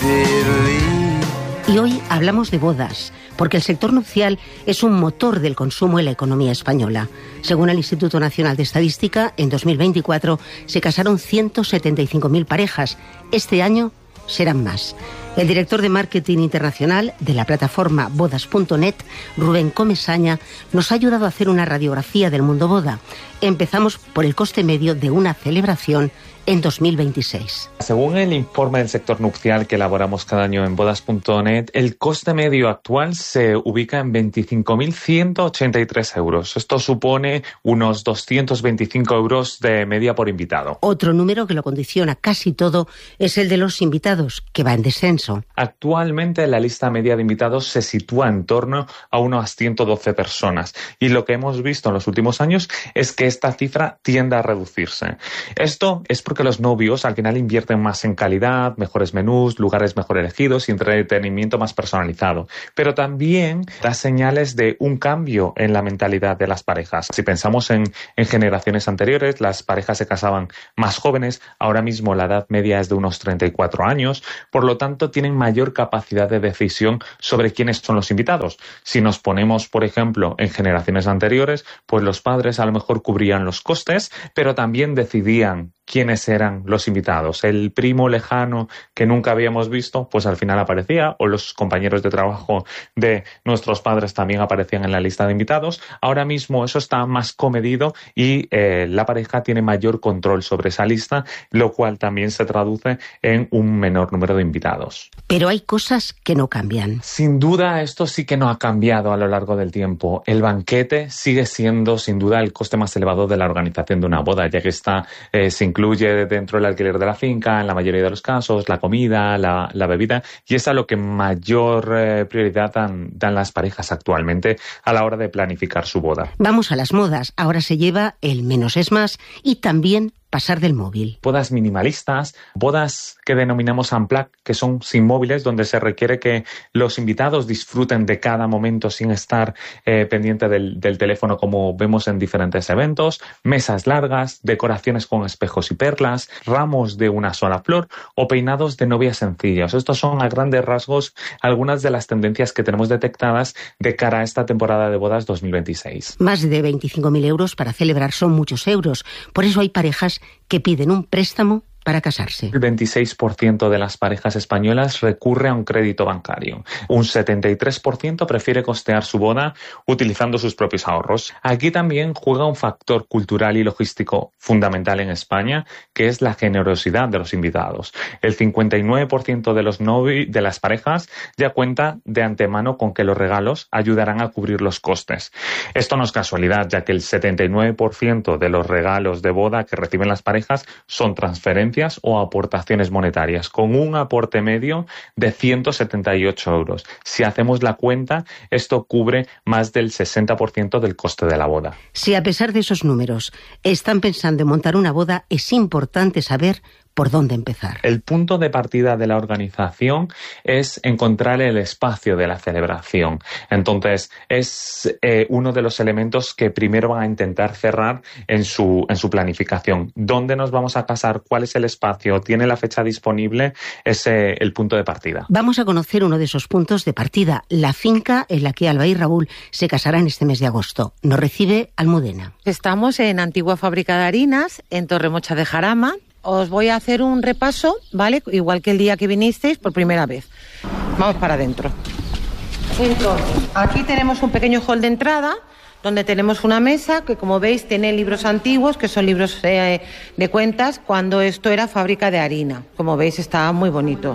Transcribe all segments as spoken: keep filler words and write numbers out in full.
Y hoy hablamos de bodas, porque el sector nupcial es un motor del consumo en la economía española. Según el Instituto Nacional de Estadística, en dos mil veinticuatro se casaron ciento setenta y cinco mil parejas. Este año serán más. El director de marketing internacional de la plataforma bodas punto net, Rubén Comesaña, nos ha ayudado a hacer una radiografía del mundo boda. Empezamos por el coste medio de una celebración en dos mil veintiséis. Según el informe del sector nupcial que elaboramos cada año en bodas punto net, el coste medio actual se ubica en veinticinco mil ciento ochenta y tres euros. Esto supone unos doscientos veinticinco euros de media por invitado. Otro número que lo condiciona casi todo es el de los invitados, que va en descenso. Actualmente la lista media de invitados se sitúa en torno a unas ciento doce personas y lo que hemos visto en los últimos años es que esta cifra tiende a reducirse. Esto es porque los novios al final invierten más en calidad, mejores menús, lugares mejor elegidos y entretenimiento más personalizado. Pero también da señales de un cambio en la mentalidad de las parejas. Si pensamos en, en generaciones anteriores, las parejas se casaban más jóvenes, ahora mismo la edad media es de unos treinta y cuatro años, por lo tanto tienen mayor capacidad de decisión sobre quiénes son los invitados. Si nos ponemos, por ejemplo, en generaciones anteriores, pues los padres a lo mejor cubrían los costes, pero también decidían quiénes eran los invitados. El primo lejano que nunca habíamos visto, pues al final aparecía, o los compañeros de trabajo de nuestros padres también aparecían en la lista de invitados. Ahora mismo eso está más comedido y eh, la pareja tiene mayor control sobre esa lista, lo cual también se traduce en un menor número de invitados. Pero hay cosas que no cambian. Sin duda, esto sí que no ha cambiado a lo largo del tiempo. El banquete sigue siendo, sin duda, el coste más elevado de la organización de una boda, ya que está eh, sin incluye dentro del alquiler de la finca, en la mayoría de los casos, la comida, la, la bebida, y es a lo que mayor eh, prioridad dan, dan las parejas actualmente a la hora de planificar su boda. Vamos a las modas. Ahora se lleva el menos es más y también pasar del móvil. Bodas minimalistas, bodas que denominamos unplugged, que son sin móviles, donde se requiere que los invitados disfruten de cada momento sin estar eh, pendiente del, del teléfono, como vemos en diferentes eventos, mesas largas, decoraciones con espejos y perlas, ramos de una sola flor o peinados de novias sencillos. Estos son a grandes rasgos algunas de las tendencias que tenemos detectadas de cara a esta temporada de bodas dos mil veintiséis. Más de veinticinco mil euros para celebrar son muchos euros. Por eso hay parejas que piden un préstamo para casarse. El veintiséis por ciento de las parejas españolas recurre a un crédito bancario. Un setenta y tres por ciento prefiere costear su boda utilizando sus propios ahorros. Aquí también juega un factor cultural y logístico fundamental en España, que es la generosidad de los invitados. El cincuenta y nueve por ciento de los novi- de las parejas ya cuenta de antemano con que los regalos ayudarán a cubrir los costes. Esto no es casualidad, ya que el setenta y nueve por ciento de los regalos de boda que reciben las parejas son transferencias o aportaciones monetarias, con un aporte medio de ciento setenta y ocho euros. Si hacemos la cuenta, esto cubre más del sesenta por ciento del coste de la boda. Si a pesar de esos números están pensando en montar una boda, es importante saber por dónde empezar. El punto de partida de la organización es encontrar el espacio de la celebración. Entonces, es eh, uno de los elementos que primero van a intentar cerrar en su, en su planificación. ¿Dónde nos vamos a casar? ¿Cuál es el espacio? ¿Tiene la fecha disponible? Es eh, el punto de partida. Vamos a conocer uno de esos puntos de partida, la finca en la que Alba y Raúl se casarán este mes de agosto. Nos recibe Almudena. Estamos en Antigua Fábrica de Harinas, en Torremocha de Jarama. Os voy a hacer un repaso, ¿vale? Igual que el día que vinisteis por primera vez. Vamos para adentro. Entonces, aquí tenemos un pequeño hall de entrada, donde tenemos una mesa que, como veis, tiene libros antiguos, que son libros eh, de cuentas, cuando esto era fábrica de harina. Como veis, está muy bonito.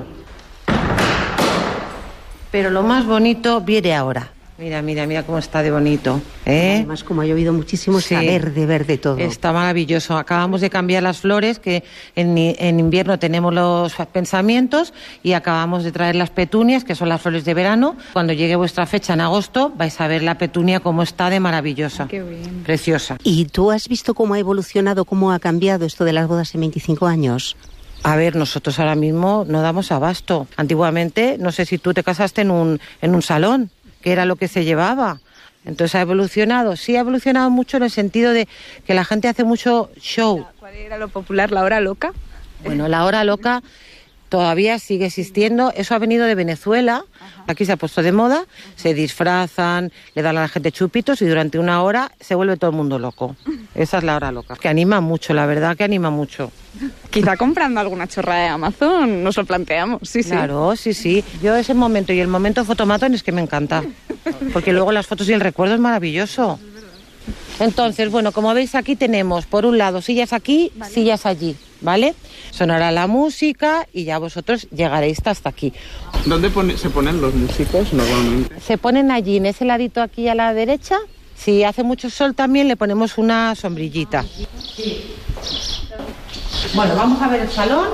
Pero lo más bonito viene ahora. Mira, mira, mira cómo está de bonito, ¿eh? Además, como ha llovido muchísimo, sí, está verde, verde todo. Está maravilloso. Acabamos de cambiar las flores, que en, en invierno tenemos los pensamientos, y acabamos de traer las petunias, que son las flores de verano. Cuando llegue vuestra fecha en agosto, vais a ver la petunia cómo está de maravillosa. Qué bien. Preciosa. ¿Y tú has visto cómo ha evolucionado, cómo ha cambiado esto de las bodas en veinticinco años? A ver, nosotros ahora mismo no damos abasto. Antiguamente, no sé si tú te casaste en un, en un salón, que era lo que se llevaba. Entonces ha evolucionado, sí ha evolucionado mucho en el sentido de que la gente hace mucho show. ¿Cuál era lo popular, la hora loca? Bueno, la hora loca todavía sigue existiendo. Eso ha venido de Venezuela. Ajá. Aquí se ha puesto de moda, se disfrazan, le dan a la gente chupitos y durante una hora se vuelve todo el mundo loco. Esa es la hora loca. Que anima mucho, la verdad que anima mucho. Quizá comprando alguna chorrada de Amazon nos lo planteamos, sí, sí. Claro, sí, sí. Yo ese momento y el momento fotomatón es que me encanta. Porque luego las fotos y el recuerdo es maravilloso. Entonces, bueno, como veis aquí tenemos, por un lado, sillas aquí, vale. sillas allí, ¿vale? Sonará la música y ya vosotros llegaréis hasta aquí. ¿Dónde pone, se ponen los músicos normalmente? Se ponen allí, en ese ladito aquí a la derecha. Si hace mucho sol también le ponemos una sombrillita. Sí. Bueno, vamos a ver el salón.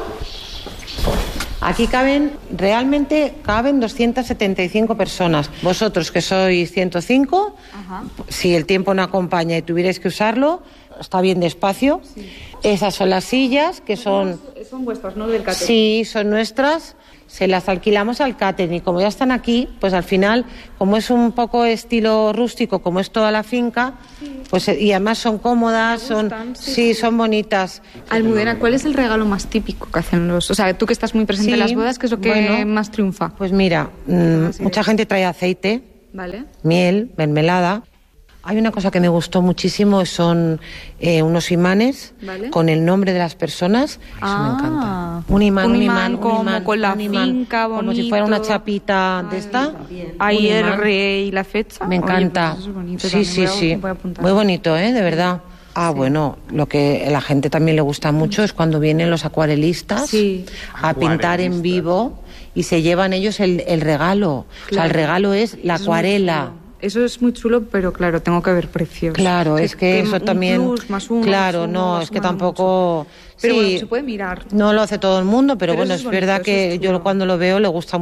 Aquí caben, realmente caben doscientas setenta y cinco personas. Vosotros que sois ciento cinco, ajá. si el tiempo no acompaña y tuvierais que usarlo, está bien de espacio. Sí. Esas son las sillas que son... Son vuestras, ¿no? Del catering. Sí, son nuestras. Se las alquilamos al catering y como ya están aquí, pues al final, como es un poco estilo rústico, como es toda la finca, sí. pues y además son cómodas, son sí, sí, son bonitas. Almudena, ¿cuál es el regalo más típico que hacen los...? O sea, tú que estás muy presente sí, en las bodas, ¿qué es lo que bueno, más triunfa? Pues mira, mmm, mucha gente trae aceite, vale. miel, mermelada. Hay una cosa que me gustó muchísimo, son eh, unos imanes ¿vale? con el nombre de las personas. Eso ah, me encanta. Un imán, un un imán, imán como un imán, con la un imán, finca, bonito. Como si fuera una chapita Ay, de esta. Ahí el rey y la fecha. Me encanta. Oye, pues eso es bonito, sí, sí, sí. Muy bonito, ¿eh? De verdad. Ah, sí. Bueno, lo que a la gente también le gusta mucho es cuando vienen los acuarelistas sí. a pintar en vivo y se llevan ellos el, el regalo. Claro. O sea, el regalo es la eso acuarela. Es Eso es muy chulo, pero claro, tengo que ver precios. Claro, es que, que eso un también... Plus, más uno, claro, más uno, no, más es que uno, tampoco... Pero sí, bueno, se puede mirar. No lo hace todo el mundo, pero, pero bueno, es, es bonito, verdad que es yo cuando lo veo le gusta mucho.